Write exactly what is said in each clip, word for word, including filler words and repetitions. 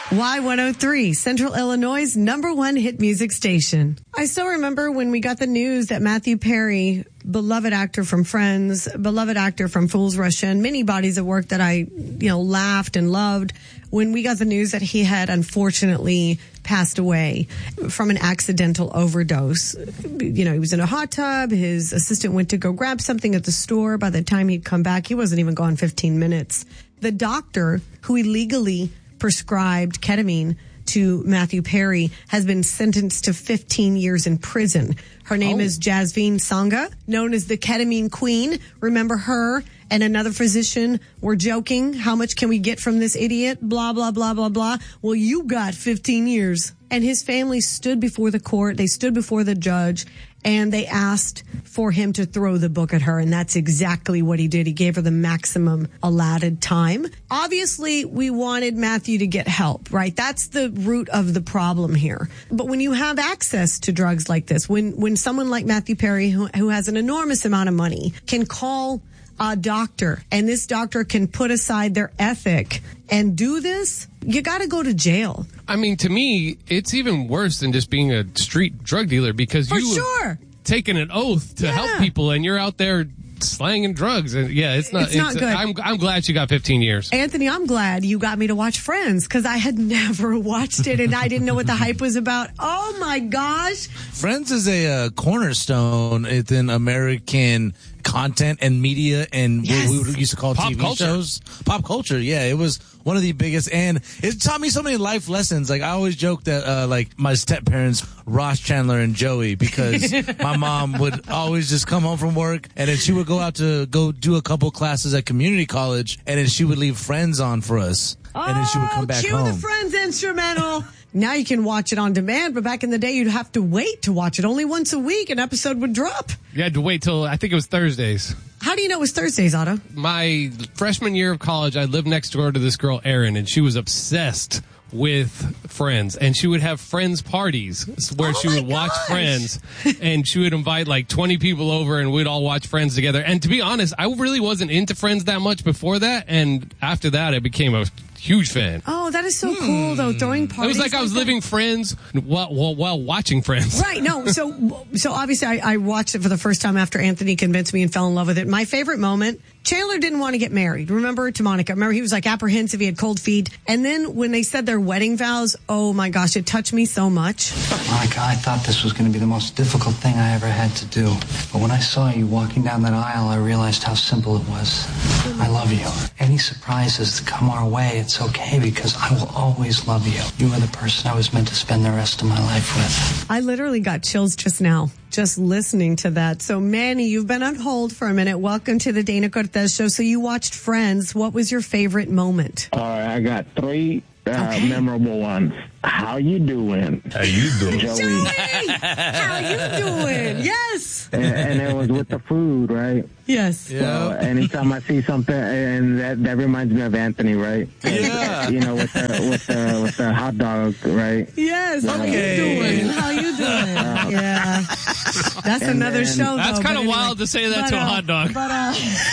Y one oh three, Central Illinois' number one hit music station. I still remember when we got the news that Matthew Perry, beloved actor from Friends, beloved actor from Fools Rush In, many bodies of work that I, you know, laughed and loved, when we got the news that he had unfortunately passed away from an accidental overdose. You know, he was in a hot tub. His assistant went to go grab something at the store. By the time he'd come back, he wasn't even gone fifteen minutes. The doctor who illegally prescribed ketamine to Matthew Perry has been sentenced to fifteen years in prison. Her name oh. is Jasveen Sangha, known as the ketamine queen. Remember her and another physician were joking, how much can we get from this idiot? Blah, blah, blah, blah, blah. Well, you got fifteen years. And his family stood before the court. They stood before the judge and they asked for him to throw the book at her. And that's exactly what he did. He gave her the maximum allotted time. Obviously, we wanted Matthew to get help, right? That's the root of the problem here. But when you have access to drugs like this, when, when someone like Matthew Perry, who, who has an enormous amount of money, can call a doctor and this doctor can put aside their ethic and do this, you got to go to jail. I mean, to me, it's even worse than just being a street drug dealer because For you sure. have taken an oath to Yeah. help people and you're out there slanging drugs. And yeah, it's not, It's not good. I'm, I'm glad she got fifteen years. Anthony, I'm glad you got me to watch Friends because I had never watched it and I didn't know what the hype was about. Oh my gosh. Friends is a uh, cornerstone in American content and media and Yes. what we used to call Pop T V culture. shows. Pop culture, yeah. It was one of the biggest, and it taught me so many life lessons. Like, I always joke that, uh, like, my step-parents, Ross, Chandler, and Joey, because my mom would always just come home from work, and then she would go out to go do a couple classes at community college, and then she would leave Friends on for us. And then she would come back cue home. the Friends instrumental. Now you can watch it on demand, but back in the day, you'd have to wait to watch it. Only once a week, an episode would drop. You had to wait till, I think it was Thursdays. How do you know it was Thursdays, Otto? My freshman year of college, I lived next door to this girl, Erin, and she was obsessed with Friends, and she would have Friends parties where Oh she my would watch gosh. Friends, and she would invite like twenty people over, and we'd all watch Friends together. And to be honest, I really wasn't into Friends that much before that, and after that, I became a huge fan. Oh, that is so cool, though, throwing parties. It was like I was that. living Friends while, while, while watching Friends. Right, no, so so obviously I, I watched it for the first time after Anthony convinced me and fell in love with it. My favorite moment, Chandler didn't want to get married, remember, to Monica. Remember, he was like apprehensive, he had cold feet. And then when they said their wedding vows, oh my gosh, it touched me so much. Monica, I thought this was going to be the most difficult thing I ever had to do. But when I saw you walking down that aisle, I realized how simple it was. I love you. Any surprises that come our way, it's okay because I will always love you. You are the person I was meant to spend the rest of my life with. I literally got chills just now, just listening to that. So Manny, you've been on hold for a minute. Welcome to the Dana Cortez Show. So you watched Friends. What was your favorite moment? All right, I got three uh, Okay. memorable ones. How you doing? How you doing? Joey. Joey, how you doing? Yes. and, and it was with the food, right? Yes. Yeah. So anytime I see something, and that, that reminds me of Anthony, right? Yeah. You know, with the with the with the hot dog, right? Yes. How Okay. you doing? How you doing? Yeah. That's And another then- show, That's though, kind but of anyway. wild to say that But, to a uh, hot dog. But, uh,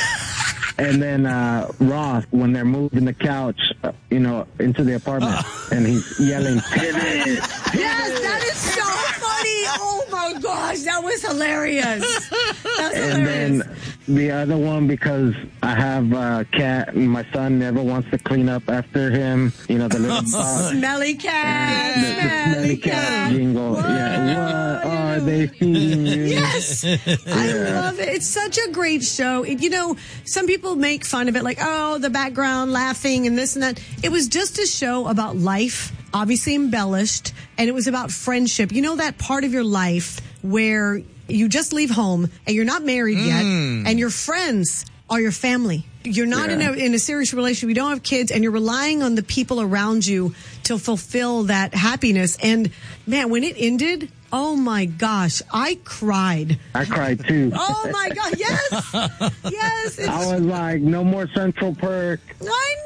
And then uh, Ross, when they're moving the couch, uh, you know, into the apartment, and he's yelling, "Pivot!" yes, that is so funny. Oh my gosh, that was hilarious. That was And hilarious. then the other one, because I have a cat and my son never wants to clean up after him. You know, the little box. Smelly cat, The, the smelly smelly cat cat. jingle. What Yeah. What are are you they feeding? Yes, I love it. It's such a great show. It, you know, some people make fun of it, like, oh, the background laughing and this and that. It was just a show about life, obviously embellished, and it was about friendship. You know, that part of your life where you just leave home and you're not married yet, and your friends are your family. You're not Yeah. in a in a serious relationship. You don't have kids, and you're relying on the people around you to fulfill that happiness. And man, when it ended, oh my gosh, I cried. I cried too. Oh my God, yes, yes. It's, I was like, no more Central Perk. I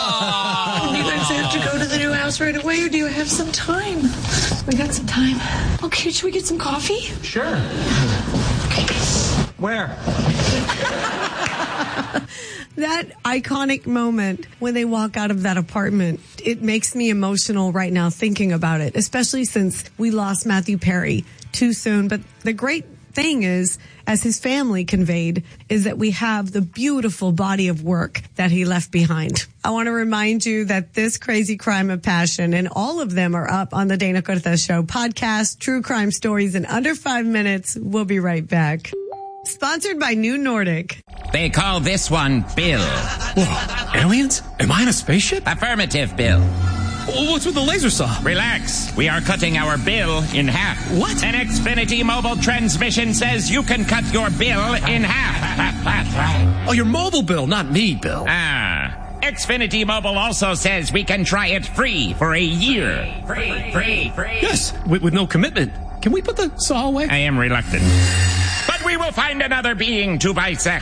know. Do you guys have to go to the new house right away, or do you have some time? We got some time. Okay, should we get some coffee? Sure. Okay. Where? That iconic moment when they walk out of that apartment, it makes me emotional right now thinking about it, especially since we lost Matthew Perry too soon. But the great thing is, as his family conveyed, is that we have the beautiful body of work that he left behind. I want to remind you that this crazy crime of passion and all of them are up on the Dana Cortez Show podcast, true crime stories in under five minutes. We'll be right back. Sponsored by New Nordic. They call this one Bill. Whoa, aliens? Am I in a spaceship? Affirmative, Bill. What's with the laser saw? Relax. We are cutting our bill in half. What? An Xfinity mobile transmission says you can cut your bill in half. Oh, your mobile bill, not me, Bill. Ah. Xfinity Mobile also says we can try it free for a year. Free, free, free. Yes, with, with no commitment. Can we put the saw away? I am reluctant. But we will find another being to bisect.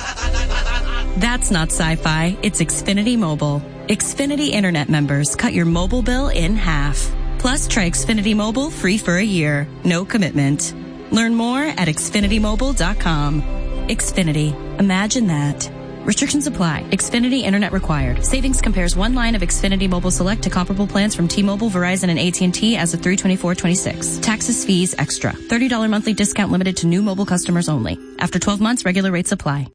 That's not sci-fi. It's Xfinity Mobile. Xfinity Internet members cut your mobile bill in half. Plus, try Xfinity Mobile free for a year. No commitment. Learn more at Xfinity Mobile dot com. Xfinity. Imagine that. Restrictions apply. Xfinity Internet required. Savings compares one line of Xfinity Mobile Select to comparable plans from T-Mobile, Verizon, and A T and T as of three twenty-four twenty-six. Taxes, fees, extra. thirty dollars monthly discount limited to new mobile customers only. After twelve months, regular rates apply.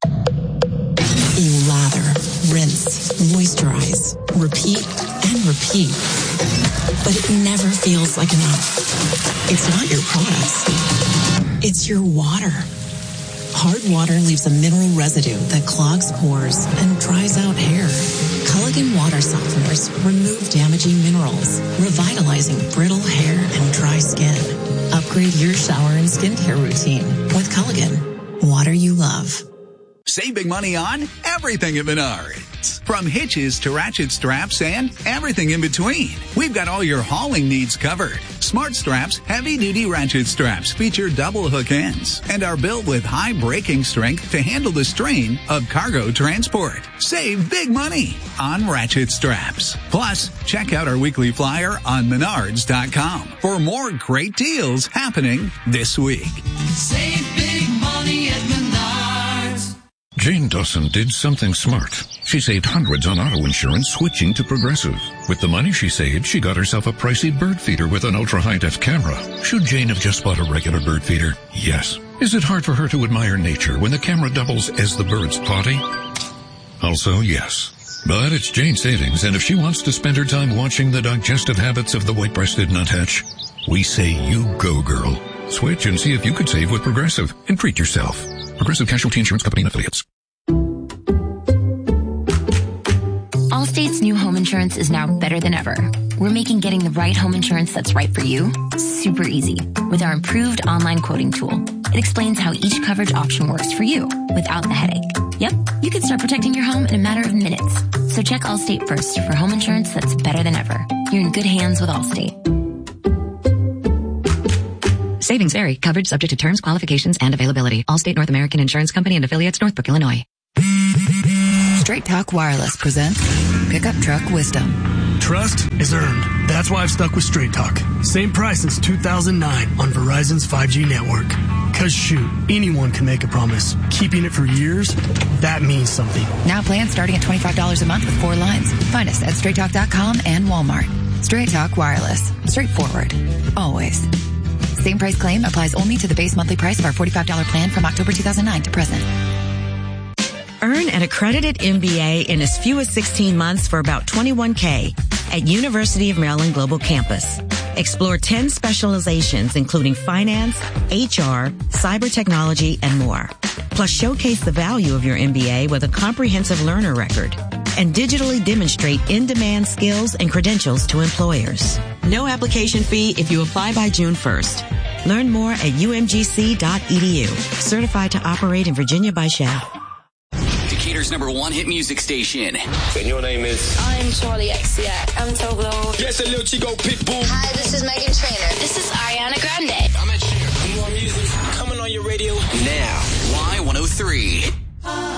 You lather, rinse, moisturize, repeat, and repeat. But it never feels like enough. It's not your products. It's your water. Hard water leaves a mineral residue that clogs pores and dries out hair. Culligan water softeners remove damaging minerals, revitalizing brittle hair and dry skin. Upgrade your shower and skincare routine with Culligan. Water you love. Save big money on everything at Menards. From hitches to ratchet straps and everything in between. We've got all your hauling needs covered. Smart Straps heavy-duty ratchet straps feature double hook ends and are built with high braking strength to handle the strain of cargo transport. Save big money on ratchet straps. Plus, check out our weekly flyer on Menards dot com for more great deals happening this week. Save big money at Menards. Jane Dawson did something smart. She saved hundreds on auto insurance switching to Progressive. With the money she saved, she got herself a pricey bird feeder with an ultra-high-def camera. Should Jane have just bought a regular bird feeder? Yes. Is it hard for her to admire nature when the camera doubles as the bird's potty? Also, yes. But it's Jane's savings, and if she wants to spend her time watching the digestive habits of the white-breasted nuthatch, we say you go, girl. Switch and see if you could save with Progressive and treat yourself. Progressive Casualty Insurance Company and Affiliates. Allstate's new home insurance is now better than ever. We're making getting the right home insurance that's right for you super easy with our improved online quoting tool. It explains how each coverage option works for you without the headache. Yep, you can start protecting your home in a matter of minutes. So check Allstate first for home insurance that's better than ever. You're in good hands with Allstate. Savings vary. Coverage subject to terms, qualifications, and availability. Allstate North American Insurance Company and Affiliates, Northbrook, Illinois. Straight Talk Wireless presents Pickup Truck Wisdom. Trust is earned. That's why I've stuck with Straight Talk. Same price since two thousand nine on Verizon's five G network. Cause shoot, anyone can make a promise. Keeping it for years, that means something. Now plans starting at twenty-five dollars a month with four lines. Find us at straight talk dot com and Walmart. Straight Talk Wireless. Straightforward. Always. Same price claim applies only to the base monthly price of our forty-five dollars plan from October two thousand nine to present. Earn an accredited M B A in as few as sixteen months for about twenty-one thousand at University of Maryland Global Campus. Explore ten specializations including finance, H R, cyber technology, and more. Plus showcase the value of your M B A with a comprehensive learner record and digitally demonstrate in-demand skills and credentials to employers. No application fee if you apply by June first. Learn more at U M G C dot E D U. Certified to operate in Virginia by Shell. Decatur's number one hit music station. And your name is? I'm Charlie X C X. I'm Toblo. Yes, a little Chico Pitbull. Hi, this is Megan Trainor. This is Ariana Grande. I'm at Cher. More music coming on your radio now. Y one oh three.